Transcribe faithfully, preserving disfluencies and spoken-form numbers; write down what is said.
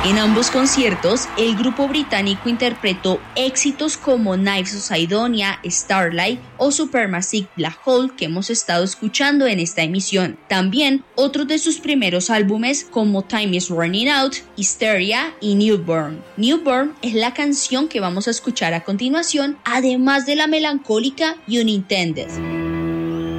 En ambos conciertos, el grupo británico interpretó éxitos como Knives of Sidonia, Starlight o Supermassive Black Hole que hemos estado escuchando en esta emisión. También otros de sus primeros álbumes como Time is Running Out, Hysteria y Newborn. Newborn es la canción que vamos a escuchar a continuación, además de la melancólica Unintended.